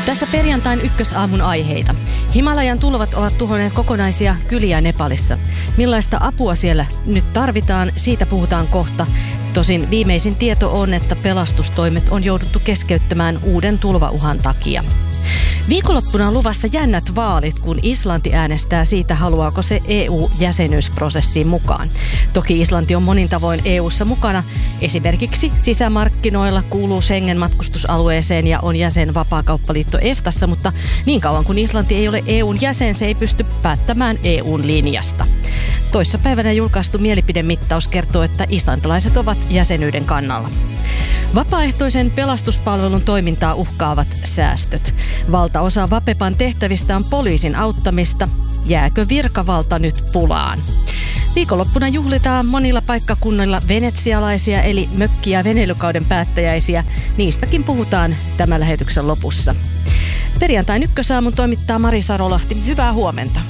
Tässä perjantain ykkösaamun aiheita. Himalajan tulvat ovat tuhonneet kokonaisia kyliä Nepalissa. Millaista apua siellä nyt tarvitaan, siitä puhutaan kohta. Tosin viimeisin tieto on, että pelastustoimet on jouduttu keskeyttämään uuden tulvauhan takia. Viikonloppuna on luvassa jännät vaalit, kun Islanti äänestää siitä, haluaako se EU-jäsenyysprosessiin mukaan. Toki Islanti on monin tavoin EU:ssa mukana. Esimerkiksi sisämarkkinoilla kuuluu Schengen-matkustusalueeseen ja on jäsen vapaakauppaliitto EFTassa, mutta niin kauan kun Islanti ei ole EUn jäsen, se ei pysty päättämään EUn linjasta. Toissapäivänä julkaistu mielipidemittaus kertoo, että islantilaiset ovat jäsenyyden kannalla. Vapaaehtoisen pelastuspalvelun toimintaa uhkaavat säästöt. Valtaosa Vapepan tehtävistä on poliisin auttamista. Jääkö virkavalta nyt pulaan? Viikonloppuna juhlitaan monilla paikkakunnilla venetsialaisia eli mökki- ja veneilykauden päättäjäisiä. Niistäkin puhutaan tämän lähetyksen lopussa. Perjantain ykkösaamun toimittaa Mari Sarolahti. Hyvää huomenta.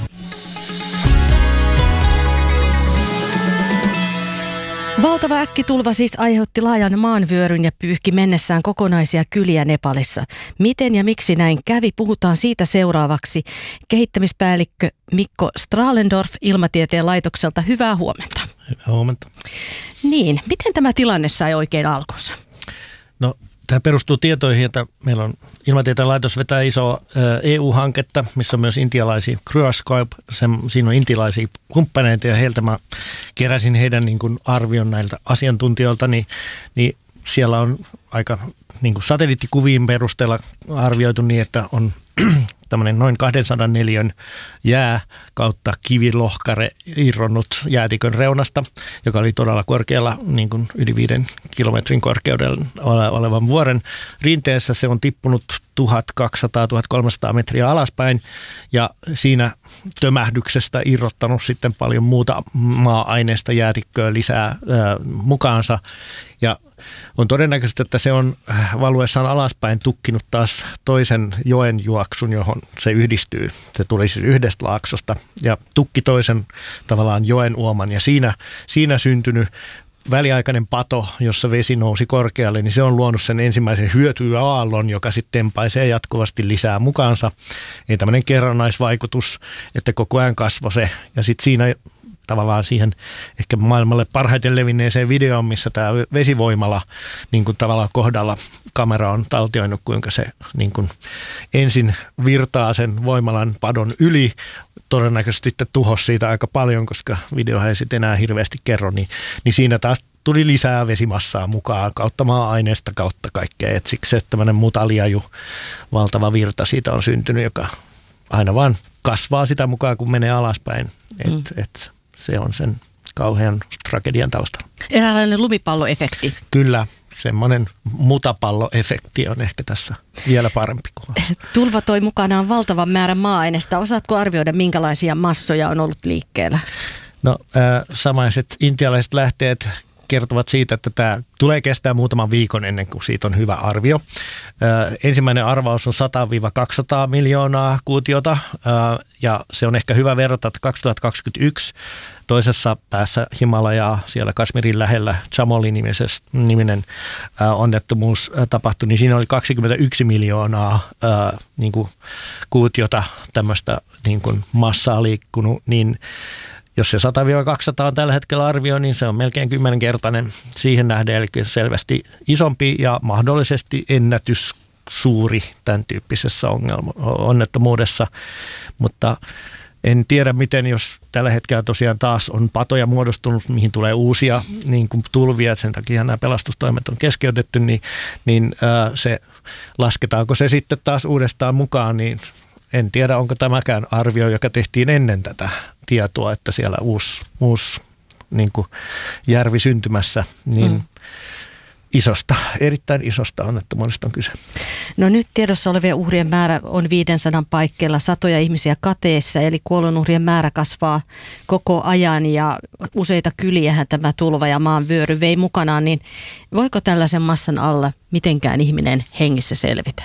Valtava äkkitulva siis aiheutti laajan maanvyöryn ja pyyhki mennessään kokonaisia kyliä Nepalissa. Miten ja miksi näin kävi, puhutaan siitä seuraavaksi. Kehittämispäällikkö Mikko Stralendorf Ilmatieteen laitokselta. Hyvää huomenta. Hyvää huomenta. Niin, miten tämä tilanne sai oikein alkunsa? No, tämä perustuu tietoihin, että meillä on Ilmatieteen laitos vetää isoa EU-hanketta, missä on myös intialaisia Cryoscope. Siinä on intialaisia kumppaneita ja heiltä mä keräsin heidän niin kuin arvion näiltä asiantuntijoilta, niin siellä on aika niin kuin satelliittikuvien perusteella arvioitu niin, että on tämmöinen noin 200 neliön jää kautta kivilohkare irronnut jäätikön reunasta, joka oli todella korkealla, niin kuin yli 5 kilometrin korkeudella olevan vuoren rinteessä. Se on tippunut 1200-1300 metriä alaspäin ja siinä tömähdyksestä irrottanut sitten paljon muuta maa-aineista jäätikköä lisää mukaansa. Ja on todennäköistä, että se on valuessaan alaspäin tukkinut taas toisen joen juoksun, johon se yhdistyy. Se tuli siis yhdestä laaksosta ja tukki toisen tavallaan joen uoman ja siinä syntynyt väliaikainen pato, jossa vesi nousi korkealle, niin se on luonut sen ensimmäisen hyötyaallon, joka sitten tempaisee jatkuvasti lisää mukaansa. Ei tämmöinen kerrannaisvaikutus, että koko ajan kasvoi se ja sitten siinä tavallaan siihen ehkä maailmalle parhaiten levinneeseen videoon, missä tämä vesivoimala niin kuin tavallaan kohdalla kamera on taltioinut, kuinka se niin kuin ensin virtaa sen voimalan padon yli. Todennäköisesti sitten tuhosi siitä aika paljon, koska video ei sitten enää hirveästi kerro, niin siinä taas tuli lisää vesimassaa mukaan kautta maa-aineesta kautta kaikkea. Et siksi se tämmöinen mutaliaju, valtava virta siitä on syntynyt, joka aina vaan kasvaa sitä mukaan, kun menee alaspäin. Se on sen kauhean tragedian taustalla. Eräänlainen lumipalloefekti. Kyllä, semmoinen mutapalloefekti on ehkä tässä vielä parempi kuva. Tulva toi mukanaan valtavan määrän maa-aineesta. Osaatko arvioida, minkälaisia massoja on ollut liikkeellä? No, samaiset intialaiset lähteet kertovat siitä, että tämä tulee kestää muutaman viikon ennen kuin siitä on hyvä arvio. Ensimmäinen arvaus on 100-200 miljoonaa kuutiota ja se on ehkä hyvä verrata, että 2021 toisessa päässä Himalajaa siellä Kashmirin lähellä Chamoli-niminen onnettomuus tapahtui, niin siinä oli 21 miljoonaa niin kuin kuutiota tämmöistä niin kuin massaa liikkunut, niin jos se 100-200 on tällä hetkellä arvio, niin se on melkein 10-kertainen siihen nähden, eli selvästi isompi ja mahdollisesti ennätys suuri tämän tyyppisessä onnettomuudessa, mutta en tiedä miten, jos tällä hetkellä tosiaan taas on patoja muodostunut, mihin tulee uusia niin kuin tulvia, sen takia nämä pelastustoimet on keskeytetty, niin se lasketaanko se sitten taas uudestaan mukaan, niin en tiedä, onko tämäkään arvio, joka tehtiin ennen tätä tietoa, että siellä uusi niin kuin järvi syntymässä, niin erittäin isosta onnettomuudesta on kyse. No nyt tiedossa olevien uhrien määrä on 500 paikkeilla, satoja ihmisiä kateessa, eli kuolonuhrien määrä kasvaa koko ajan ja useita kyliähän tämä tulva ja maanvyöry vei mukanaan, niin voiko tällaisen massan alla mitenkään ihminen hengissä selvitä?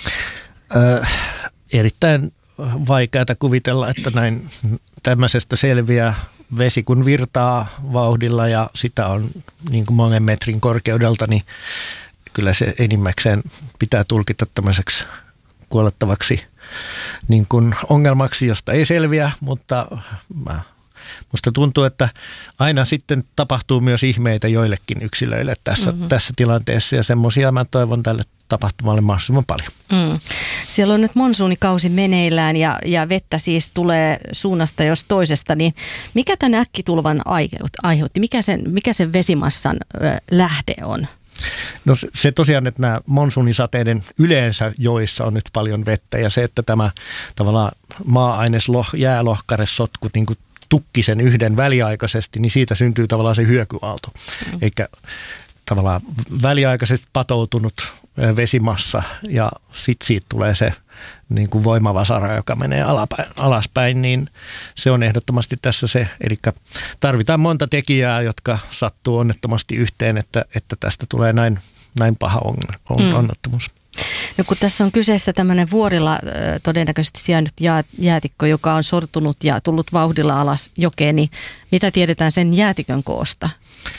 Erittäin vaikeaa kuvitella, että näin tämmöisestä selviää vesi kun virtaa vauhdilla ja sitä on niin kuin monen metrin korkeudelta, niin kyllä se enimmäkseen pitää tulkita tämmöiseksi kuolettavaksi niin kuin ongelmaksi, josta ei selviä, mutta musta tuntuu, että aina sitten tapahtuu myös ihmeitä joillekin yksilöille tässä tilanteessa, ja semmoisia mä toivon tälle tapahtumalle mahdollisimman paljon. Siellä on nyt monsuunikausi meneillään ja vettä siis tulee suunnasta jos toisesta, niin mikä tämän äkkitulvan aiheutti? Mikä sen vesimassan lähde on? No se tosiaan, että nämä monsuunisateiden yleensä joissa on nyt paljon vettä, ja se, että tämä tavallaan jäälohkaresotku niin kuin tukki sen yhden väliaikaisesti, niin siitä syntyy tavallaan se hyökyaalto. Eikä tavallaan väliaikaisesti patoutunut vesimassa, ja sitten siitä tulee se niin kuin voimavasara, joka menee alaspäin, niin se on ehdottomasti tässä se. Eli tarvitaan monta tekijää, jotka sattuu onnettomasti yhteen, että tästä tulee näin paha onnettomuus. No kun tässä on kyseessä tämmöinen vuorilla todennäköisesti sijainnyt jäätikkö, joka on sortunut ja tullut vauhdilla alas jokeen, niin mitä tiedetään sen jäätikön koosta?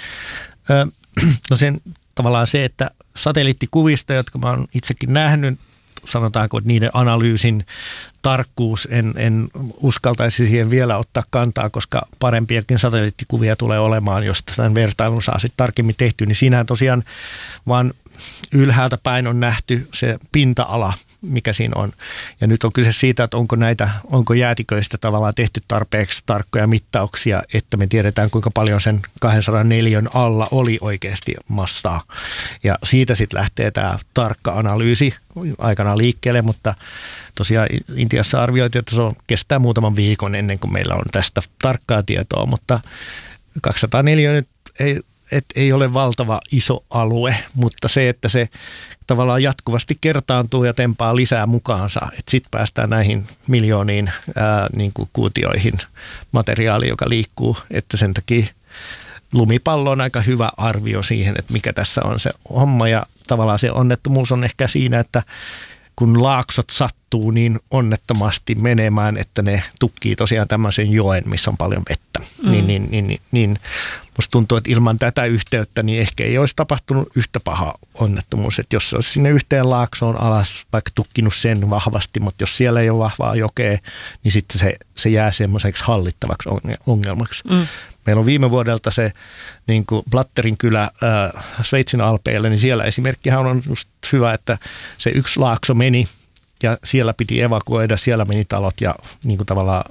No sen tavallaan se, että satelliittikuvista, jotka mä oon itsekin nähnyt, sanotaanko, että niiden analyysin tarkkuus, en uskaltaisi siihen vielä ottaa kantaa, koska parempiakin satelliittikuvia tulee olemaan, jos tämän vertailun saa sitten tarkemmin tehty, niin siinähän tosiaan vaan ylhäältä päin on nähty se pinta-ala, mikä siinä on. Ja nyt on kyse siitä, että onko jäätiköistä tavallaan tehty tarpeeksi tarkkoja mittauksia, että me tiedetään, kuinka paljon sen 204 alla oli oikeasti massaa. Ja siitä sitten lähtee tämä tarkka analyysi aikanaan liikkeelle, mutta tosiaan Intiassa arvioitiin, että se kestää muutaman viikon ennen kuin meillä on tästä tarkkaa tietoa, mutta 204 nyt ei ole valtava iso alue, mutta se, että se tavallaan jatkuvasti kertaantuu ja tempaa lisää mukaansa, että sitten päästään näihin miljooniin niin kuin kuutioihin materiaali, joka liikkuu, että sen takia lumipallo on aika hyvä arvio siihen, että mikä tässä on se homma, ja tavallaan se onnettomuus on ehkä siinä, että kun laaksot sattuu niin onnettomasti menemään, että ne tukkii tosiaan tämmöisen joen, missä on paljon vettä, niin musta tuntuu, että ilman tätä yhteyttä niin ehkä ei olisi tapahtunut yhtä paha onnettomuus, että jos se olisi sinne yhteen laaksoon alas vaikka tukkinut sen vahvasti, mutta jos siellä ei ole vahvaa jokea, niin sitten se jää semmoiseksi hallittavaksi ongelmaksi. Meillä on viime vuodelta se niin kuin Blatterin kylä Sveitsin alpeilla, niin siellä esimerkkihän on just hyvä, että se yksi laakso meni ja siellä piti evakuoida, siellä meni talot ja niin kuin tavallaan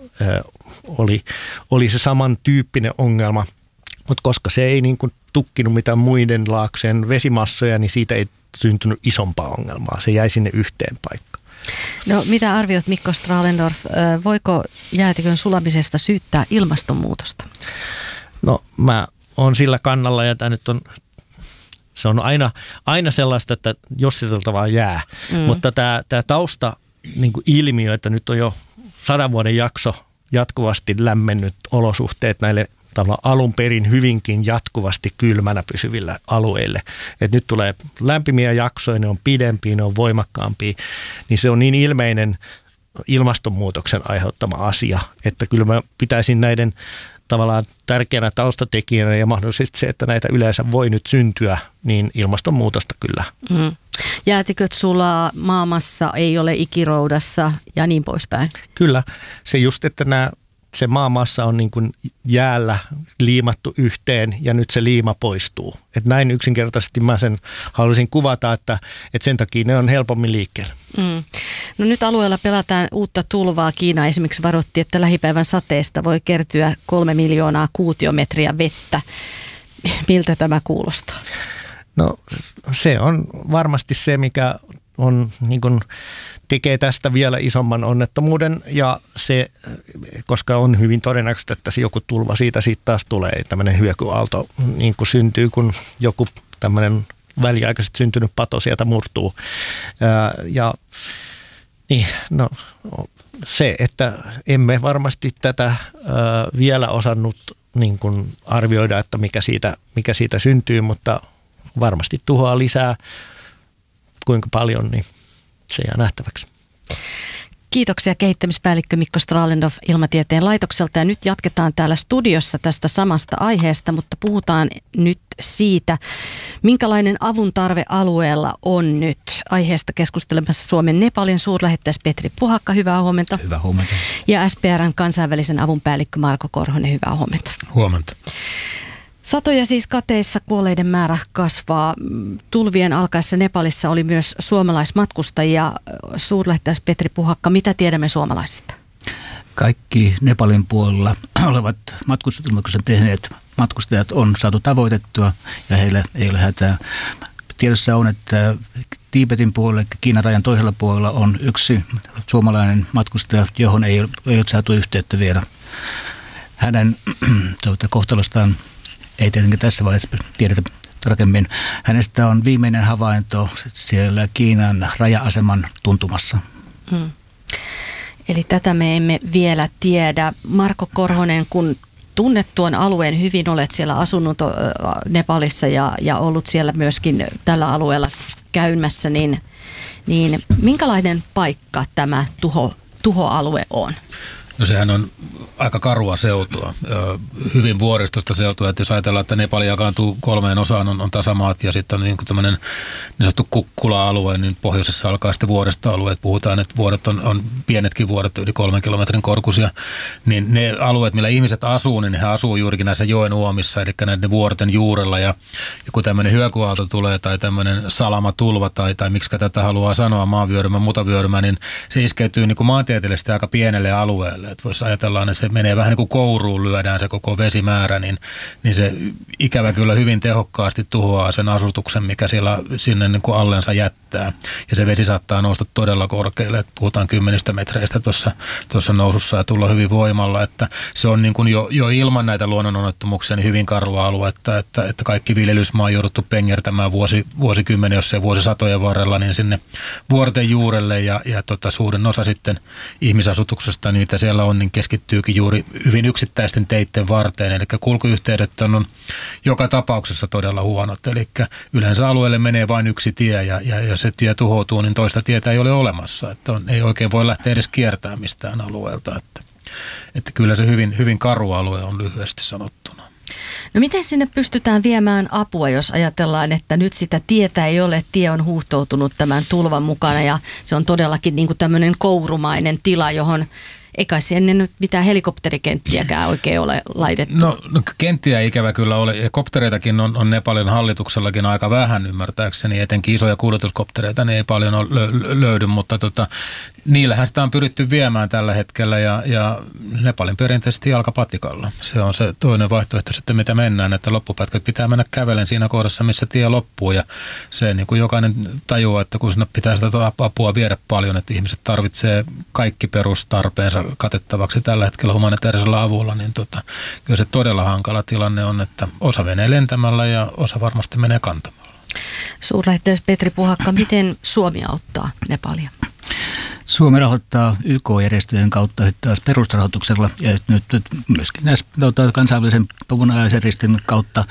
oli se samantyyppinen ongelma, mutta koska se ei niin kuin tukkinut mitään muiden laaksojen vesimassoja, niin siitä ei syntynyt isompaa ongelmaa, se jäi sinne yhteen paikkaan. No mitä arviot, Mikko Stralendorf, voiko jäätikön sulamisesta syyttää ilmastonmuutosta? No mä oon sillä kannalla, ja tämä nyt se on aina sellaista, että jossiteltavaa jää, mutta tämä tausta niin kuin ilmiö, että nyt on jo 100 vuoden jakso jatkuvasti lämmennyt olosuhteet näille alun perin hyvinkin jatkuvasti kylmänä pysyvillä alueille. Et nyt tulee lämpimiä jaksoja, ne on pidempiä, ne on voimakkaampia, niin se on niin ilmeinen ilmastonmuutoksen aiheuttama asia, että kyllä mä pitäisin näiden tavallaan tärkeänä taustatekijänä ja mahdollisesti se, että näitä yleensä voi nyt syntyä, niin ilmastonmuutosta kyllä. Jäätiköt sulaa, maamassa ei ole ikiroudassa ja niin poispäin. Kyllä, se just, että se maamassa on niin kuin jäällä liimattu yhteen ja nyt se liima poistuu. Et näin yksinkertaisesti mä sen haluaisin kuvata, että sen takia ne on helpommin liikkeellä. No nyt alueella pelataan uutta tulvaa. Kiina esimerkiksi varoitti, että lähipäivän sateesta voi kertyä 3 miljoonaa kuutiometriä vettä. Miltä tämä kuulostaa? No se on varmasti se, mikä on niin kuin tekee tästä vielä isomman onnettomuuden, ja se, koska on hyvin todennäköistä, että se joku tulva siitä taas tulee, tämmöinen hyökyaalto niin kuin syntyy, kun joku tämmöinen väliaikaisesti syntynyt pato sieltä murtuu. Ja niin, no se, että emme varmasti tätä vielä osannut niin kuin arvioida, että mikä siitä syntyy, mutta varmasti tuhoaa lisää. Kuinka paljon, niin se jää nähtäväksi. Kiitoksia kehittämispäällikkö Mikko Stralendorf Ilmatieteen laitokselta. Ja nyt jatketaan täällä studiossa tästä samasta aiheesta, mutta puhutaan nyt siitä, minkälainen avun tarve alueella on nyt. Aiheesta keskustelemassa Suomen Nepalin suurlähettiläs Petri Puhakka, hyvää huomenta. Hyvää huomenta. Ja SPR:n kansainvälisen avun päällikkö Marko Korhonen, hyvää huomenta. Huomenta. Satoja siis kateissa, kuolleiden määrä kasvaa. Tulvien alkaessa Nepalissa oli myös suomalaismatkustajia. Suurlähettiläs Petri Puhakka, mitä tiedämme suomalaisista? Kaikki Nepalin puolella olevat matkustusilmoituksen tehneet matkustajat on saatu tavoitettua ja heillä ei ole hätää. Tiedossa on, että Tiibetin puolella, Kiinan rajan toisella puolella on yksi suomalainen matkustaja, johon ei ole saatu yhteyttä vielä. Hänen kohtalostaan ei tietenkin tässä vaiheessa tiedetä tarkemmin. Hänestä on viimeinen havainto siellä Kiinan raja-aseman tuntumassa. Eli tätä me emme vielä tiedä. Marko Korhonen, kun tunnet tuon alueen hyvin, olet siellä asunut Nepalissa ja ollut siellä myöskin tällä alueella käymässä, niin minkälainen paikka tämä tuhoalue on? No sehän on aika karua seutua, hyvin vuoristosta seutua, että jos ajatellaan, että Nepal jakaantuu 3 osaan, on tasamaat ja sitten on niin tämmöinen niin sanottu kukkula-alue, niin pohjoisessa alkaa sitten vuoristoalueet. Puhutaan, että vuoret on pienetkin vuoret, yli 3 kilometrin korkuisia, niin ne alueet, millä ihmiset asuu, niin he asuu juurikin näissä joen uomissa, eli näiden vuorten juurella ja kun tämmöinen hyökyaalto tulee tai tämmöinen salamatulva tai miksi tätä haluaa sanoa, maanvyörymä, mutavyörymä, niin se iskeytyy niin kuin maantieteellisesti aika pienelle alueelle. Että voisi ajatella, että se menee vähän niin kuin kouruun lyödään se koko vesimäärä, niin se ikävä kyllä hyvin tehokkaasti tuhoaa sen asutuksen, mikä siellä sinne niin kuin allensa jättää. Ja se vesi saattaa nousta todella korkealle, että puhutaan 10 metreistä tuossa nousussa ja tulla hyvin voimalla, että se on niin kuin jo ilman näitä luonnononnettomuuksia niin hyvin karua aluetta, että kaikki viljelysmaa on jouduttu pengertämään vuosikymmenen, jos ei vuosisatojen varrella, niin sinne vuorten juurelle ja suurin osa sitten ihmisasutuksesta, niin mitä siellä on, niin keskittyykin juuri hyvin yksittäisten teitten varteen, eli kulkuyhteydet on joka tapauksessa todella huonot, eli yleensä alueelle menee vain yksi tie ja se tie tuhoutuu, niin toista tietä ei ole olemassa, että ei oikein voi lähteä edes kiertämään mistään alueelta, että kyllä se hyvin, hyvin karu alue on lyhyesti sanottuna. No miten sinne pystytään viemään apua, jos ajatellaan, että nyt sitä tietä ei ole, tie on huuhtoutunut tämän tulvan mukana ja se on todellakin niin kuin tämmöinen kourumainen tila, johon eikä sinne nyt mitään helikopterikenttiäkään oikein ole laitettu. No kenttiä ikävä kyllä ole. Koptereitakin on Nepalin hallituksellakin aika vähän ymmärtääkseni. Etenkin isoja kuljetuskoptereita niin ei paljon löydy, mutta niillähän sitä on pyritty viemään tällä hetkellä ja Nepalin perinteisesti jalkapatikalla. Se on se toinen vaihtoehto sitten, mitä mennään, että loppupätkät pitää mennä kävelen siinä kohdassa, missä tie loppuu. Ja se niin kuin jokainen tajuaa, että kun sinne pitää sitä apua viedä paljon, että ihmiset tarvitsee kaikki perustarpeensa katettavaksi tällä hetkellä humanitaarisella avulla, niin kyllä se todella hankala tilanne on, että osa menee lentämällä ja osa varmasti menee kantamalla. Suurlähettiläs Petri Puhakka, miten Suomi auttaa Nepalia? Suomi rahoittaa YK-järjestöjen kautta taas perusrahoituksella ja nyt myöskin näissä kansainvälisen punaisen ristin kautta.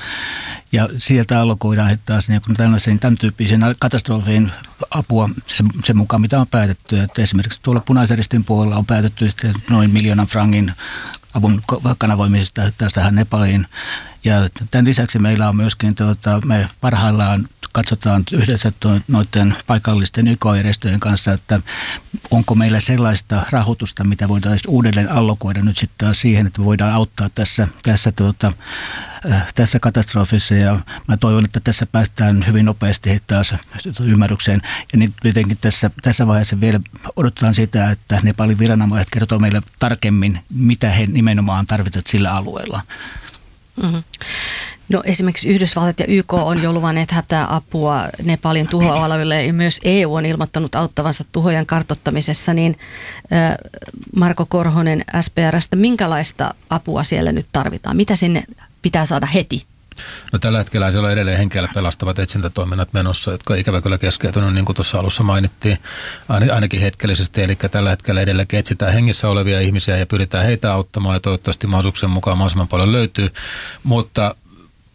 Ja sieltä allokoidaan taas niin tämän tyyppisen katastrofin apua sen mukaan, mitä on päätetty. Että esimerkiksi tuolla punaisen ristin puolella on päätetty noin 1 miljoonan frangin avun kanavoimisesta tähän Nepaliin. Ja tämän lisäksi meillä on myöskin, me parhaillaan katsotaan yhdessä noiden paikallisten YK-järjestöjen kanssa, että onko meillä sellaista rahoitusta, mitä voidaan uudelleen allokoida nyt sitten taas siihen, että voidaan auttaa tässä katastrofissa. Ja mä toivon, että tässä päästään hyvin nopeasti taas ymmärrykseen. Ja niin tietenkin tässä vaiheessa vielä odotetaan sitä, että Nepalin viranomaiset kertoo meille tarkemmin, mitä he nimenomaan tarvitsevat sillä alueella. Mm-hmm. No esimerkiksi Yhdysvallat ja YK on jo luvanneet hätäapua Nepalin tuhoalueille ja myös EU on ilmoittanut auttavansa tuhojen kartoittamisessa, niin Marko Korhonen SPR:stä, minkälaista apua siellä nyt tarvitaan? Mitä sinne pitää saada heti? No tällä hetkellä siellä on edelleen henkeillä pelastavat etsintätoiminnat menossa, jotka ikävä kyllä keskeytynyt, niin kuin tuossa alussa mainittiin, ainakin hetkellisesti. Eli tällä hetkellä edelleen etsitään hengissä olevia ihmisiä ja pyritään heitä auttamaan ja toivottavasti mahdollisuuksien mukaan mahdollisimman paljon löytyy. Mutta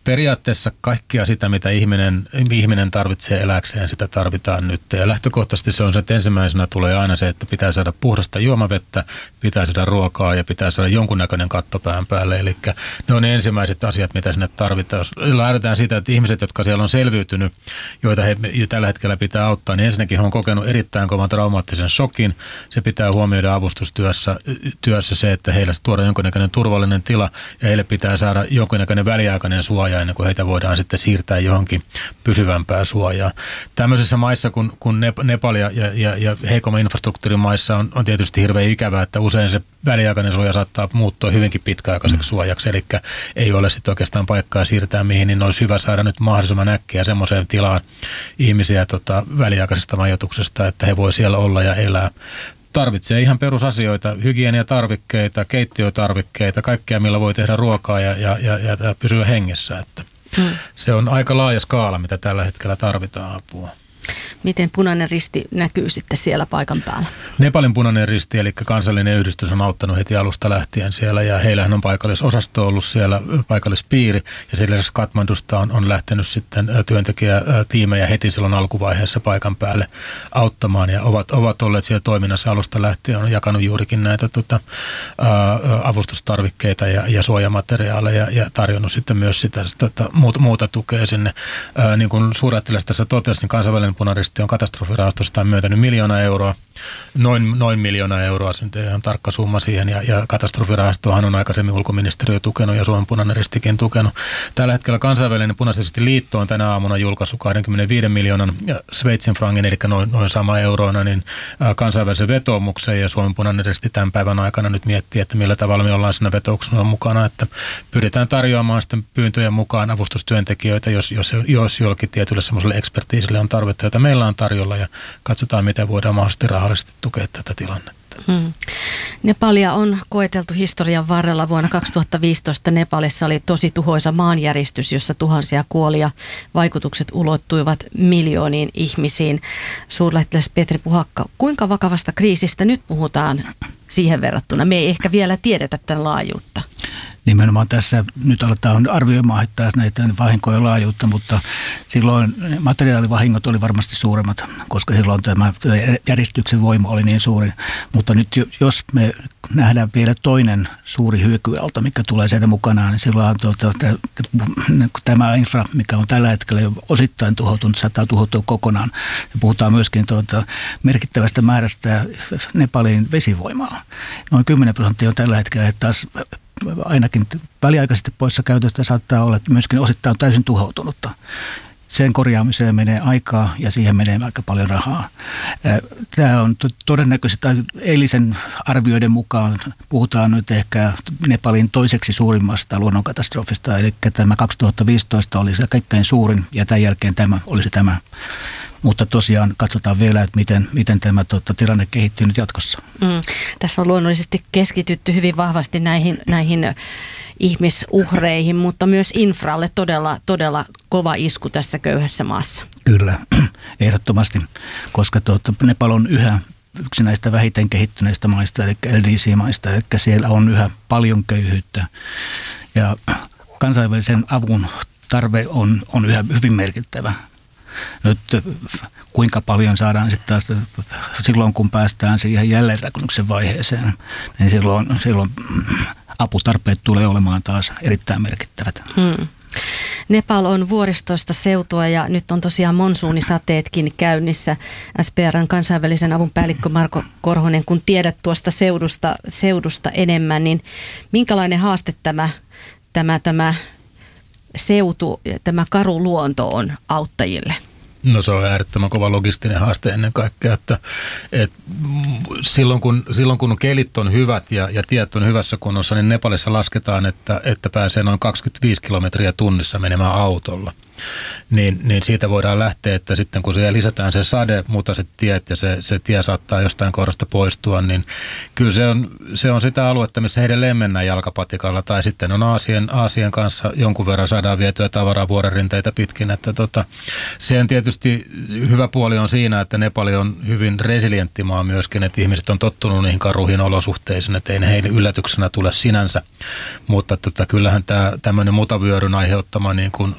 periaatteessa kaikkea sitä, mitä ihminen tarvitsee eläkseen, sitä tarvitaan nyt. Ja lähtökohtaisesti se on se, että ensimmäisenä tulee aina se, että pitää saada puhdasta juomavettä, pitää saada ruokaa ja pitää saada jonkunnäköinen katto pään päälle. Eli ne on ne ensimmäiset asiat, mitä sinne tarvitaan. Jos lähdetään siitä, että ihmiset, jotka siellä on selviytynyt, joita he tällä hetkellä pitää auttaa, niin ensinnäkin he on kokenut erittäin kovan traumaattisen shokin. Se pitää huomioida avustustyössä se, että heille tuodaan jonkunnäköinen turvallinen tila ja heille pitää saada jonkunnäköinen väliaikainen suoja ennen kuin heitä voidaan sitten siirtää johonkin pysyvämpää suojaa. Tämmöisissä maissa kuin Nepal ja heikomman infrastruktuurin maissa on tietysti hirveän ikävää, että usein se väliaikainen suoja saattaa muuttua hyvinkin pitkäaikaiseksi suojaksi, eli ei ole sitten oikeastaan paikkaa siirtää mihin, niin olisi hyvä saada nyt mahdollisimman äkkiä semmoiseen tilaan ihmisiä väliaikaisesta majoituksesta, että he voi siellä olla ja elää. Tarvitsee ihan perusasioita, hygieniatarvikkeita, keittiötarvikkeita, kaikkea millä voi tehdä ruokaa ja pysyä hengessä. Että se on aika laaja skaala, mitä tällä hetkellä tarvitaan apua. Miten Punainen Risti näkyy sitten siellä paikan päällä? Nepalin Punainen Risti, eli kansallinen yhdistys, on auttanut heti alusta lähtien siellä ja heillähän on paikallisosasto ollut siellä, paikallispiiri ja sen lisäksi Kathmandusta on lähtenyt sitten työntekijätiimejä heti silloin alkuvaiheessa paikan päälle auttamaan ja ovat olleet siellä toiminnassa alusta lähtien, on jakanut juurikin näitä avustustarvikkeita ja suojamateriaaleja ja tarjonnut sitten myös sitä muuta tukea sinne. Niin kuin suurlähettiläs tässä totesi, niin kansainvälinen Punainen Risti on katastrofirahastosta myöntänyt 1 miljoonaa euroa, noin 1 miljoonaa euroa, se nyt ihan tarkka summa siihen, ja katastrofirahastohan on aikaisemmin ulkoministeriö tukenut ja Suomen Punainen Ristikin tukenut. Tällä hetkellä kansainvälinen Punainen Liitto on tänä aamuna julkaissut 25 miljoonan Sveitsin frangin, eli noin sama euroina, niin kansainvälisen vetoomuksen, ja Suomen Punainen Risti tämän päivän aikana nyt miettii, että millä tavalla me ollaan siinä vetouksena mukana, että pyritään tarjoamaan sitten pyyntöjen mukaan avustustyöntekijöitä, jos jollakin tietylle semmoiselle ekspertiisille on tarvetta, jota meillä on tarjolla, ja katsotaan, miten voidaan mahdollisesti rahallisesti tukea tätä tilannetta. Nepalia on koeteltu historian varrella. Vuonna 2015 Nepalissa oli tosi tuhoisa maanjäristys, jossa tuhansia kuoli ja vaikutukset ulottuivat miljooniin ihmisiin. Suurlähettiläs Petri Puhakka, kuinka vakavasta kriisistä nyt puhutaan siihen verrattuna? Me ei ehkä vielä tiedetä tämän laajuutta. Nimenomaan tässä nyt aletaan arvioimaan näitä vahinkojen laajuutta, mutta silloin materiaalivahingot oli varmasti suuremmat, koska silloin tämä järjestyksen voima oli niin suuri. Mutta nyt jos me nähdään vielä toinen suuri hyökyaalto, mikä tulee sieltä mukanaan, niin silloin tämä infra, mikä on tällä hetkellä jo osittain tuhoutunut, saattaa tuhoutua kokonaan. Ja puhutaan myöskin merkittävästä määrästä Nepalin vesivoimaa. Noin 10% on tällä hetkellä taas ainakin väliaikaisesti poissa käytöstä saattaa olla, että myöskin osittain täysin tuhoutunutta. Sen korjaamiseen menee aikaa ja siihen menee aika paljon rahaa. Tämä on todennäköisesti, tai eilisen arvioiden mukaan puhutaan nyt ehkä Nepalin toiseksi suurimmasta luonnonkatastrofista, eli tämä 2015 oli se kaikkein suurin ja tämän jälkeen tämä olisi tämä. Mutta tosiaan katsotaan vielä, että miten tämä tilanne kehittyy nyt jatkossa. Tässä on luonnollisesti keskitytty hyvin vahvasti näihin ihmisuhreihin, mutta myös infralle todella kova isku tässä köyhässä maassa. Kyllä, ehdottomasti, koska Nepal on yhä yksi näistä vähiten kehittyneistä maista, eli LDC-maista, eli siellä on yhä paljon köyhyyttä. Ja kansainvälisen avun tarve on yhä hyvin merkittävä. Nyt kuinka paljon saadaan sitten taas silloin, kun päästään siihen jälleenrakennuksen vaiheeseen, niin silloin aputarpeet tulee olemaan taas erittäin merkittävät. Nepal on vuoristoista seutua ja nyt on tosiaan monsuunisateetkin käynnissä. SPR:n kansainvälisen avun päällikkö Marko Korhonen, kun tiedät tuosta seudusta enemmän, niin minkälainen haaste tämä seutu, tämä karu luonto on auttajille? No se on äärettömän kova logistinen haaste ennen kaikkea, että silloin kun kelit on hyvät ja tiet on hyvässä kunnossa, niin Nepalissa lasketaan, että pääsee noin 25 kilometriä tunnissa menemään autolla. niin siitä voidaan lähteä, että sitten kun siihen lisätään se sade, mutaiset tiet ja se tie saattaa jostain kohdasta poistua, niin kyllä se on sitä aluetta, missä heidän mennään jalkapatikalla tai sitten on Aasian kanssa jonkun verran saadaan vietyä tavaraa vuorenrinteitä pitkin, että se on tietysti hyvä puoli on siinä, että Nepal on hyvin resilientti maa myöskin, että ihmiset on tottunut niihin karuihin olosuhteisiin, että ei ne heille yllätyksenä tule sinänsä, mutta kyllähän tämä tämmöinen mutavyöryn aiheuttama niin kuin,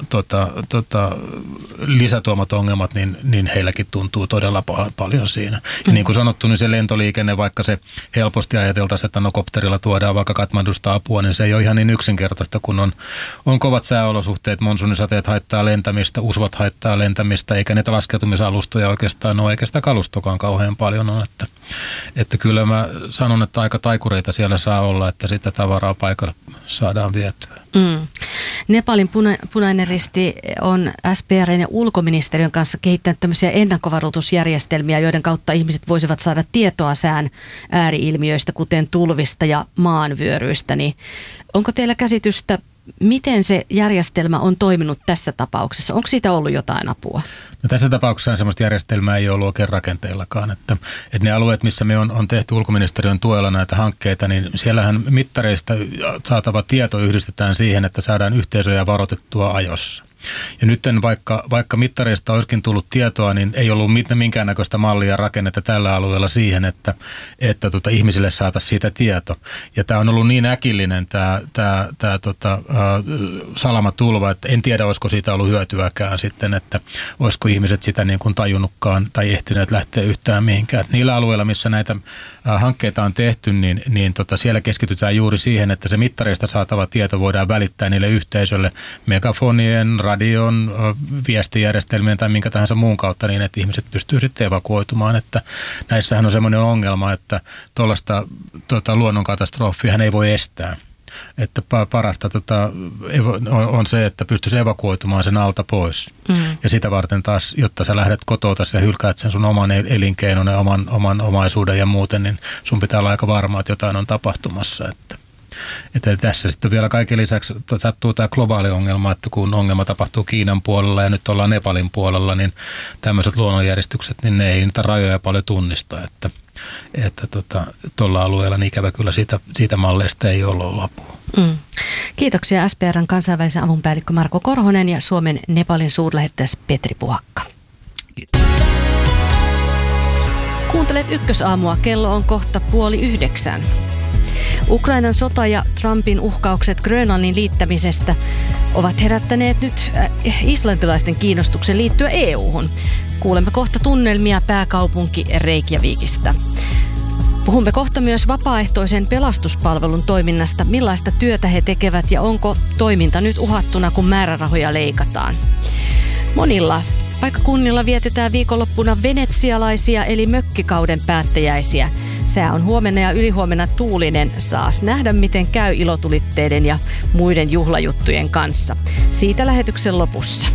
lisätuomat ongelmat, niin heilläkin tuntuu todella paljon siinä. Ja niin kuin sanottu, niin se lentoliikenne, vaikka se helposti ajateltaisiin, että kopterilla tuodaan vaikka Katmandusta apua, niin se ei ole ihan niin yksinkertaista, kun on kovat sääolosuhteet, monsuunisateet haittaa lentämistä, usvat haittaa lentämistä, eikä niitä laskeutumisalustoja oikeastaan ole, eikä sitä kalustokaan kauhean paljon on. Että kyllä mä sanon, että aika taikureita siellä saa olla, että sitä tavaraa paikalle saadaan vietyä. Nepalin Punainen Risti on SPR:n ja ulkoministeriön kanssa kehittänyt tämmöisiä ennakkovaroitusjärjestelmiä, joiden kautta ihmiset voisivat saada tietoa sään ääriilmiöistä, kuten tulvista ja maanvyöryistä. Niin onko teillä käsitystä, miten se järjestelmä on toiminut tässä tapauksessa? Onko siitä ollut jotain apua? No tässä tapauksessa sellaista järjestelmää ei ole oikein rakenteellakaan. Että ne alueet, missä me on tehty ulkoministeriön tuella näitä hankkeita, niin siellähän mittareista saatava tieto yhdistetään siihen, että saadaan yhteisöjä varoitettua ajossa. Ja nyt vaikka mittareista olisikin tullut tietoa, niin ei ollut minkäännäköistä mallia rakennetta tällä alueella siihen, että ihmisille saataisiin siitä tieto. Ja tämä on ollut niin äkillinen tämä salamatulva, että en tiedä, olisiko siitä ollut hyötyäkään sitten, että olisiko ihmiset sitä niin kuin tajunnutkaan tai ehtineet lähteä yhtään mihinkään. Et niillä alueilla, missä näitä hankkeita on tehty, niin siellä keskitytään juuri siihen, että se mittareista saatava tieto voidaan välittää niille yhteisölle megafonien, radion, viestijärjestelmien tai minkä tahansa muun kautta niin, että ihmiset pystyy sitten evakuoitumaan. Että näissähän on semmoinen ongelma, että tuollaista luonnonkatastrofia ei voi estää. Että parasta on se, että pystyisi evakuoitumaan sen alta pois. Ja sitä varten taas, jotta sä lähdet kotoa ja hylkäät sen sun oman elinkeinon ja oman omaisuuden ja muuten, niin sun pitää olla aika varma, että jotain on tapahtumassa. Että tässä sitten vielä kaiken lisäksi sattuu tämä globaali ongelma, että kun ongelma tapahtuu Kiinan puolella ja nyt ollaan Nepalin puolella, niin tämmöiset luonnonjäristykset, niin ne ei niitä rajoja paljon tunnista, että tuolla alueella niin ikävä kyllä siitä malleista ei ollut apua. Kiitoksia SPR:n kansainvälisen avun päällikkö Marko Korhonen ja Suomen Nepalin suurlähettiläs Petri Puhakka. Kiitos. Kuuntelet Ykkösaamua, kello on kohta 8:30. Ukrainan sota ja Trumpin uhkaukset Grönlannin liittämisestä ovat herättäneet nyt islantilaisten kiinnostuksen liittyä EU:hun. Kuulemme kohta tunnelmia pääkaupunki Reykjavikista. Puhumme kohta myös vapaaehtoisen pelastuspalvelun toiminnasta, millaista työtä he tekevät ja onko toiminta nyt uhattuna, kun määrärahoja leikataan. Monilla paikkakunnilla vietetään viikonloppuna venetsialaisia eli mökkikauden päättäjäisiä. Sää on huomenna ja ylihuomenna tuulinen. Saas nähdä, miten käy ilotulitteiden ja muiden juhlajuttujen kanssa. Siitä lähetyksen lopussa.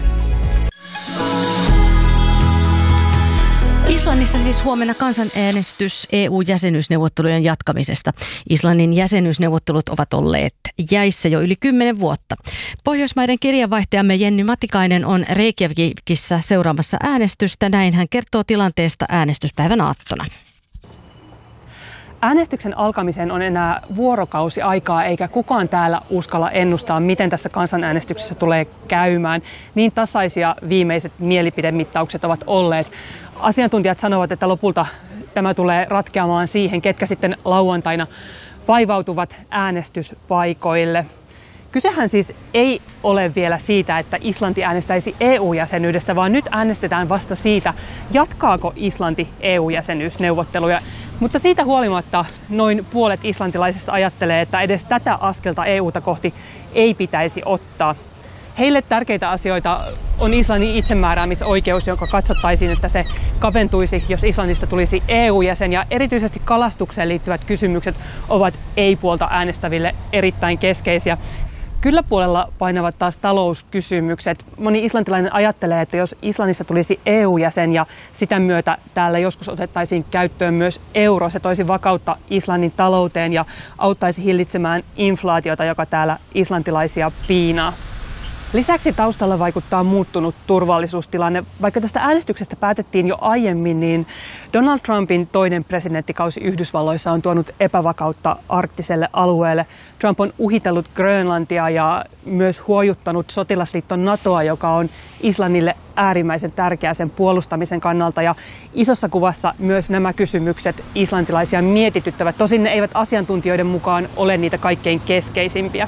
Islannissa siis huomenna kansanäänestys EU-jäsenyysneuvottelujen jatkamisesta. Islannin jäsenyysneuvottelut ovat olleet jäissä jo yli 10 vuotta. Pohjoismaiden kirjanvaihtajamme Jenny Matikainen on Reykjavikissa seuraamassa äänestystä. Näin hän kertoo tilanteesta äänestyspäivän aattona. Äänestyksen alkamiseen on enää vuorokausi aikaa, eikä kukaan täällä uskalla ennustaa, miten tässä kansanäänestyksessä tulee käymään. Niin tasaisia viimeiset mielipidemittaukset ovat olleet. Asiantuntijat sanovat, että lopulta tämä tulee ratkeamaan siihen, ketkä sitten lauantaina vaivautuvat äänestyspaikoille. Kysehän siis ei ole vielä siitä, että Islanti äänestäisi EU-jäsenyydestä, vaan nyt äänestetään vasta siitä, jatkaako Islanti EU-jäsenyysneuvotteluja. Mutta siitä huolimatta noin puolet islantilaisista ajattelee, että edes tätä askelta EUta kohti ei pitäisi ottaa. Heille tärkeitä asioita on Islannin itsemääräämisoikeus, jonka katsottaisiin, että se kaventuisi, jos Islannista tulisi EU-jäsen. Ja erityisesti kalastukseen liittyvät kysymykset ovat ei-puolta äänestäville erittäin keskeisiä. Kyllä puolella painavat taas talouskysymykset. Moni islantilainen ajattelee, että jos Islannissa tulisi EU-jäsen ja sitä myötä täällä joskus otettaisiin käyttöön myös euro, se toisi vakautta Islannin talouteen ja auttaisi hillitsemään inflaatiota, joka täällä islantilaisia piinaa. Lisäksi taustalla vaikuttaa muuttunut turvallisuustilanne. Vaikka tästä äänestyksestä päätettiin jo aiemmin, niin Donald Trumpin toinen presidenttikausi Yhdysvalloissa on tuonut epävakautta arktiselle alueelle. Trump on uhitellut Grönlantia ja myös huojuttanut sotilasliitto NATOa, joka on Islannille äärimmäisen tärkeä sen puolustamisen kannalta. Ja isossa kuvassa myös nämä kysymykset islantilaisia mietityttävät. Tosin ne eivät asiantuntijoiden mukaan ole niitä kaikkein keskeisimpiä.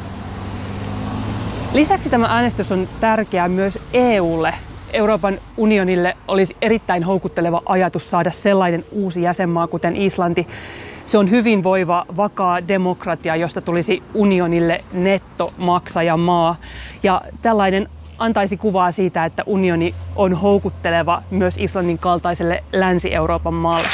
Lisäksi tämä äänestys on tärkeä myös EUlle. Euroopan unionille olisi erittäin houkutteleva ajatus saada sellainen uusi jäsenmaa kuten Islanti. Se on hyvinvoiva, vakaa demokratia, josta tulisi unionille nettomaksajamaa. Ja tällainen antaisi kuvaa siitä, että unioni on houkutteleva myös Islannin kaltaiselle Länsi-Euroopan maalle.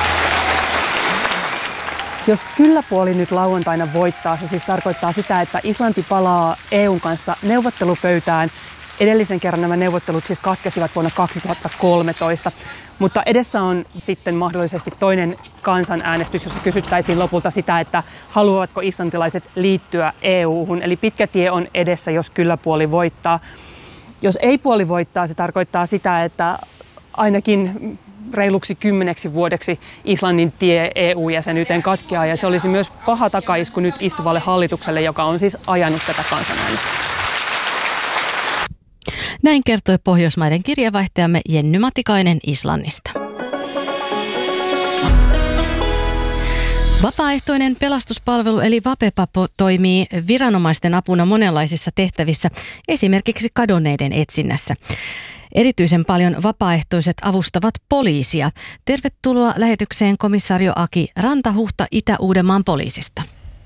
Jos kyllä-puoli nyt lauantaina voittaa, se siis tarkoittaa sitä, että Islanti palaa EUn kanssa neuvottelupöytään. Edellisen kerran nämä neuvottelut siis katkesivat vuonna 2013, mutta edessä on sitten mahdollisesti toinen kansanäänestys, jossa kysyttäisiin lopulta sitä, että haluavatko islantilaiset liittyä EU:hun. Eli pitkä tie on edessä, jos kyllä-puoli voittaa. Jos ei-puoli voittaa, se tarkoittaa sitä, että ainakin reiluksi 10 vuodeksi Islannin tie EU-jäsenyyteen katkeaa, ja se olisi myös paha takaisku nyt istuvalle hallitukselle, joka on siis ajanut tätä kansanäänestystä. Näin kertoi Pohjoismaiden kirjavaihtajamme Jenny Matikainen Islannista. Vapaaehtoinen pelastuspalvelu eli Vapepapo toimii viranomaisten apuna monenlaisissa tehtävissä, esimerkiksi kadonneiden etsinnässä. Erityisen paljon vapaaehtoiset avustavat poliisia. Tervetuloa lähetykseen komisario Aki Rantahuhta Itä-Uudenmaan poliisista.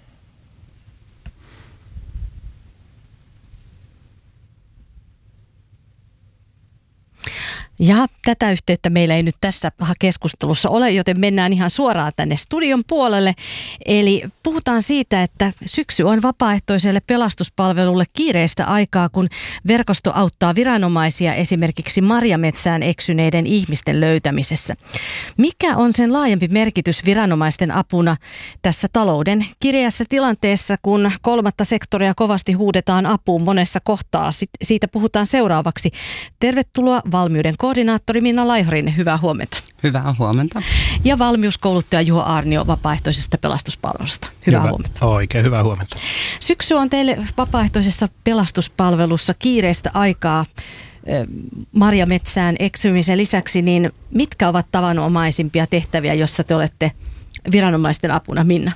Ja tätä yhteyttä meillä ei nyt tässä keskustelussa ole, joten mennään ihan suoraan tänne studion puolelle. Eli puhutaan siitä, että syksy on vapaaehtoiselle pelastuspalvelulle kiireistä aikaa, kun verkosto auttaa viranomaisia esimerkiksi marjametsään eksyneiden ihmisten löytämisessä. Mikä on sen laajempi merkitys viranomaisten apuna tässä talouden kireässä tilanteessa, kun kolmatta sektoria kovasti huudetaan apuun monessa kohtaa? Siitä puhutaan seuraavaksi. Tervetuloa valmiuden koordinaattori Minna Laihorin, hyvää huomenta. Hyvää huomenta. Ja valmiuskouluttaja Juho Aarnio vapaaehtoisesta pelastuspalvelusta. Hyvää huomenta. Oikein hyvää huomenta. Syksy on teille vapaaehtoisessa pelastuspalvelussa kiireistä aikaa marjametsään eksymisen lisäksi, niin mitkä ovat tavanomaisimpia tehtäviä, joissa te olette viranomaisten apuna, Minna?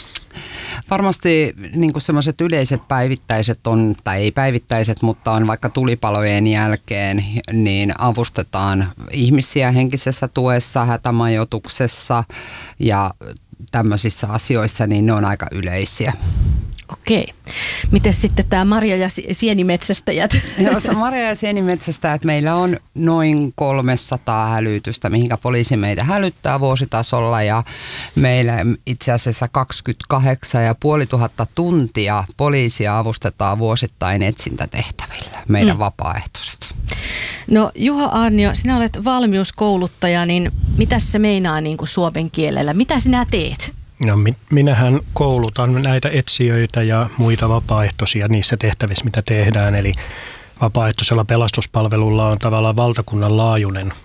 Varmasti niin kuin sellaiset yleiset päivittäiset on, tai ei päivittäiset, mutta on vaikka tulipalojen jälkeen, niin avustetaan ihmisiä henkisessä tuessa, hätämajoituksessa ja tämmöisissä asioissa, niin ne on aika yleisiä. Okei. Miten sitten tämä marja- ja sienimetsästäjät? Marja- ja sienimetsästäjät meillä on noin 300 hälytystä, mihinkä poliisi meitä hälyttää vuositasolla, ja meillä itse asiassa 28,500 tuntia poliisia avustetaan vuosittain etsintätehtävillä, meidän vapaaehtoiset. No Juho Aarnio, sinä olet valmiuskouluttaja, niin mitä se meinaa niin kuin suomen kielellä? Mitä sinä teet? No, minähän koulutan näitä etsijöitä ja muita vapaaehtoisia niissä tehtävissä, mitä tehdään. Eli vapaaehtoisella pelastuspalvelulla on tavallaan valtakunnan laajuinen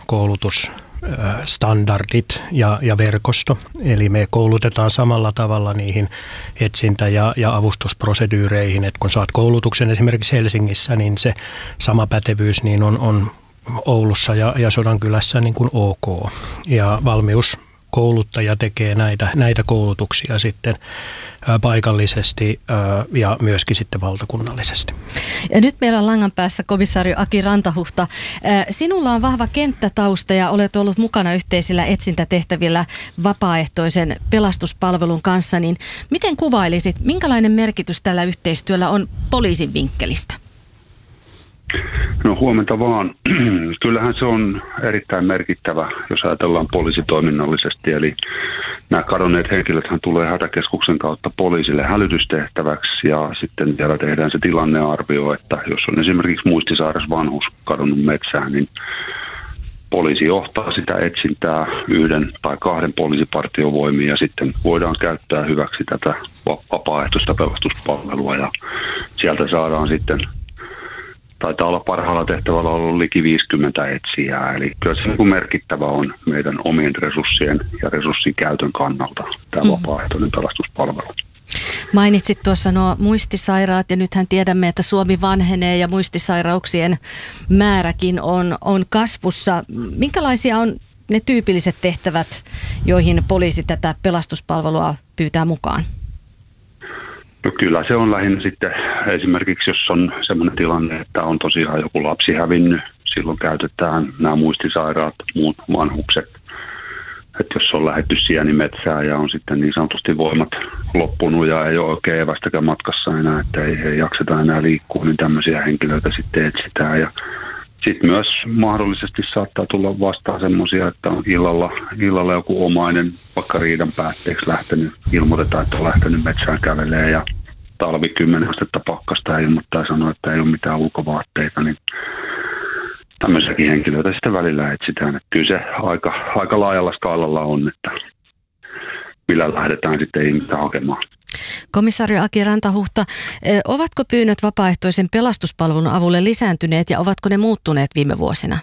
koulutusstandardit ja verkosto. Eli me koulutetaan samalla tavalla niihin etsintä- ja avustusproseduureihin. Et kun saat koulutuksen esimerkiksi Helsingissä, niin se sama pätevyys niin on Oulussa ja Sodankylässä niin kuin ok. Ja valmiuskouluttaja tekee näitä koulutuksia sitten paikallisesti ja myöskin sitten valtakunnallisesti. Ja nyt meillä on langan päässä komisario Aki Rantahuhta. Sinulla on vahva kenttätausta ja olet ollut mukana yhteisillä etsintätehtävillä vapaaehtoisen pelastuspalvelun kanssa. Niin miten kuvailisit, minkälainen merkitys tällä yhteistyöllä on poliisin vinkkelistä? No huomenta vaan. Kyllähän se on erittäin merkittävä, jos ajatellaan poliisitoiminnallisesti. Eli nämä kadonneet henkilöthän tulee hätäkeskuksen kautta poliisille hälytystehtäväksi ja sitten siellä tehdään se tilannearvio, että jos on esimerkiksi muistisairas vanhus kadonnut metsään, niin poliisi johtaa sitä etsintää 1 tai 2 poliisipartiovoimia ja sitten voidaan käyttää hyväksi tätä vapaaehtoista pelastuspalvelua ja sieltä saadaan sitten taitaa olla parhaalla tehtävällä ollut liki 50 etsijää, eli kyllä se niin merkittävä on meidän omien resurssien ja resurssin käytön kannalta tämä vapaaehtoinen pelastuspalvelu. Mainitsit tuossa nuo muistisairaat ja nythän tiedämme, että Suomi vanhenee ja muistisairauksien määräkin on kasvussa. Minkälaisia on ne tyypilliset tehtävät, joihin poliisi tätä pelastuspalvelua pyytää mukaan? No kyllä se on lähinnä sitten esimerkiksi, jos on sellainen tilanne, että on tosiaan joku lapsi hävinnyt, silloin käytetään nämä muistisairaat, muut vanhukset. Että jos on lähdetty sienimetsään ja on sitten niin sanotusti voimat loppunut ja ei ole oikein evästäkään matkassa enää, että ei jakseta enää liikkua, niin tämmöisiä henkilöitä sitten etsitään. Ja sitten myös mahdollisesti saattaa tulla vastaan semmoisia, että on illalla joku omainen vaikka riidan päätteeksi lähtenyt, ilmoitetaan, että on lähtenyt metsään kävelee ja talvi 10 astetta pakkasta ja ilmoittaa ja sanoo, että ei ole mitään ulkovaatteita, niin tämmöisiäkin henkilöitä sitten välillä etsitään. Että kyllä se aika laajalla skaalalla on, että millä lähdetään sitten ihmistä hakemaan. Komisario Aki Rantahuhta, ovatko pyynnöt vapaaehtoisen pelastuspalvelun avulle lisääntyneet ja ovatko ne muuttuneet viime vuosina?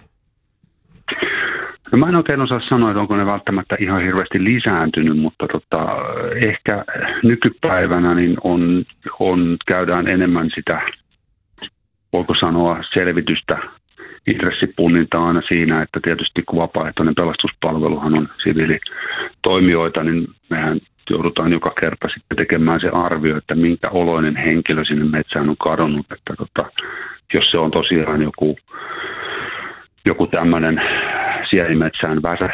No mä en oikein osaa sanoa, että onko ne välttämättä ihan hirveästi lisääntynyt, mutta ehkä nykypäivänä niin käydään enemmän sitä, voiko sanoa, selvitystä, intressipunnintaa aina siinä, että tietysti kun vapaaehtoinen pelastuspalveluhan on siviilitoimijoita, niin mehän joudutaan joka kerta sitten tekemään se arvio, että minkä oloinen henkilö sinne metsään on kadonnut. Että jos se on tosiaan joku tämmöinen sienimetsään